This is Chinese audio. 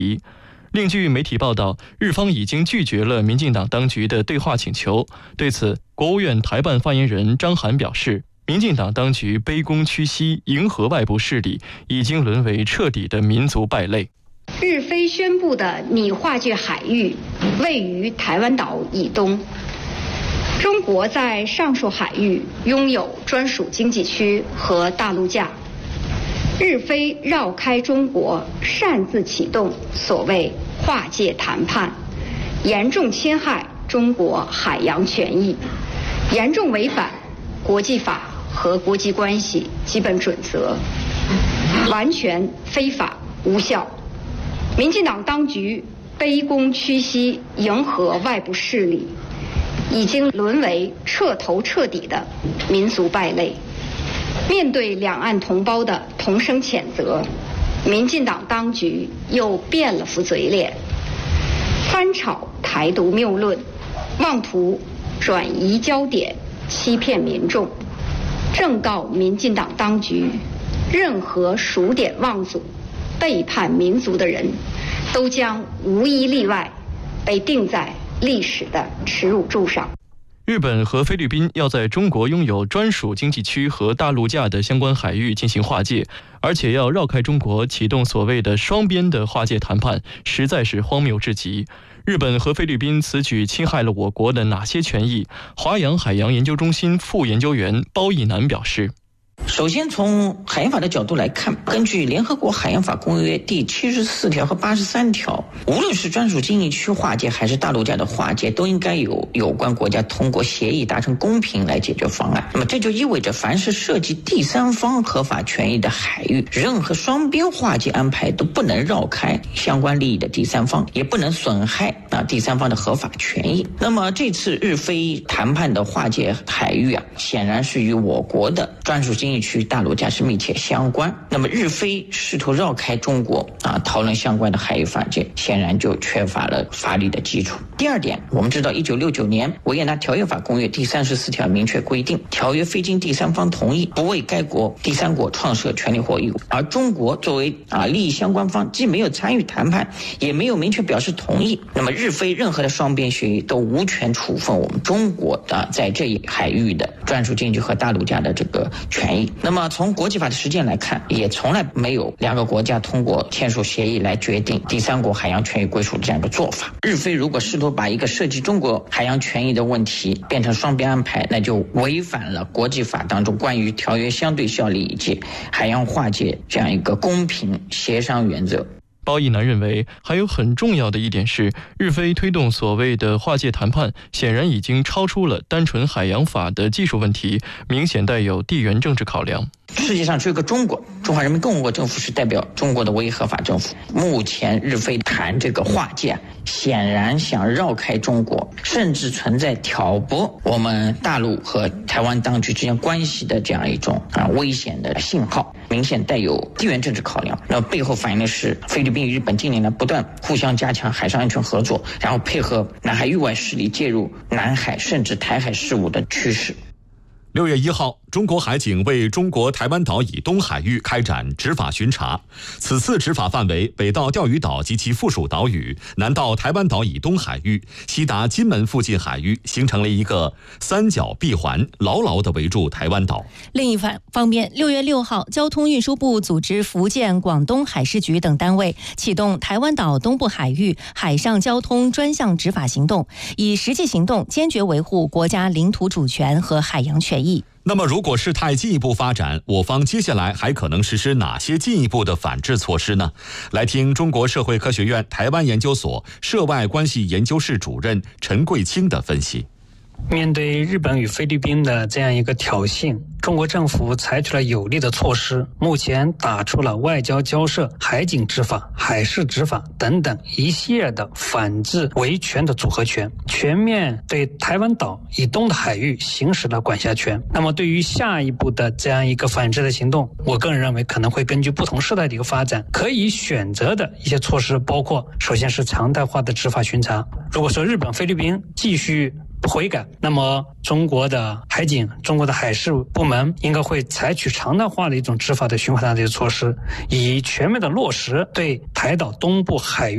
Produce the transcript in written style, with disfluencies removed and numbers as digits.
另据媒体报道，日方已经拒绝了民进党当局的对话请求。对此，国务院台办发言人张涵表示，民进党当局卑躬屈膝，迎合外部势力，已经沦为彻底的民族败类。 日非宣布的拟划界海域位于台湾岛以东，中国在上述海域拥有专属经济区和大陆架。日非绕开中国，擅自启动所谓划界谈判，严重侵害中国海洋权益，严重违反国际法和国际关系基本准则，完全非法无效。民进党当局卑躬屈膝，迎合外部势力，已经沦为彻头彻底的民族败类。面对两岸同胞的同声谴责，民进党当局又变了副嘴脸，翻炒台独谬论，妄图转移焦点，欺骗民众。正告民进党当局，任何数典忘祖、背叛民族的人，都将无一例外被钉在历史的耻辱柱上。 日本和菲律宾要在中国拥有专属经济区和大陆架的相关海域进行划界，而且要绕开中国启动所谓的双边的划界谈判，实在是荒谬至极。日本和菲律宾此举侵害了我国的哪些权益？华阳海洋研究中心副研究员包义南表示， 首先从海洋法的角度来看，根据联合国海洋法公约第74条和83条，无论是专属经济区划界还是大陆架的划界，都应该由有关国家通过协议达成公平来解决方案。那么这就意味着，凡是涉及第三方合法权益的海域，任何双边划界安排都不能绕开相关利益的第三方，也不能损害第三方的合法权益。那么这次日非谈判的划界海域显然是与我国的专属经济区大陆架是密切相关。那么日非试图绕开中国讨论相关的海域法界，显然就缺乏了法理的基础。第二点，我们知道1969年维也纳条约法公约第34条明确规定，条约非经第三方同意，不为该国第三国创设权利或义务。而中国作为利益相关方，既没有参与谈判，也没有明确表示同意，那么日非任何的双边协议都无权处分我们中国在这一海域的专属经济和大陆架的这个权益。那么从国际法的实践来看，也从来没有两个国家通过签署协议来决定第三国海洋权益归属的这样一个做法。日非如果试图把一个涉及中国海洋权益的问题变成双边安排，那就违反了国际法当中关于条约相对效力以及海洋划界这样一个公平协商原则。 包义南认为，还有很重要的一点是，日非推动所谓的划界谈判，显然已经超出了单纯海洋法的技术问题，明显带有地缘政治考量。 世界上只有个中国，中华人民共和国政府是代表中国的唯一合法政府。目前日非谈这个划界，显然想绕开中国，甚至存在挑拨我们大陆和台湾当局之间关系的这样一种危险的信号，明显带有地缘政治考量。那背后反映的是菲律宾与日本近年来不断互相加强海上安全合作，然后配合南海域外势力介入南海甚至台海事务的趋势。 6月1号，中国海警为中国台湾岛以东海域开展执法巡查。此次执法范围北到钓鱼岛及其附属岛屿，南到台湾岛以东海域，西达金门附近海域，形成了一个三角闭环，牢牢地围住台湾岛。 另一方面，6月6号，交通运输部组织福建、广东海事局等单位启动台湾岛东部海域海上交通专项执法行动，以实际行动坚决维护国家领土主权和海洋权益。 那么如果事态进一步发展，我方接下来还可能实施哪些进一步的反制措施呢？来听中国社会科学院台湾研究所涉外关系研究室主任陈桂清的分析。 面对日本与菲律宾的这样一个挑衅，中国政府采取了有力的措施，目前打出了外交交涉、海警执法、海事执法等等一系列的反制维权的组合拳，全面对台湾岛以东的海域行使了管辖权。那么对于下一步的这样一个反制的行动，我个人认为可能会根据不同事态的一个发展，可以选择的一些措施包括，首先是常态化的执法巡查。如果说日本、菲律宾继续不悔改，那么中国的海警、中国的海事部门应该会采取常态化的一种执法的巡查的这些措施，以全面的落实对台岛东部海域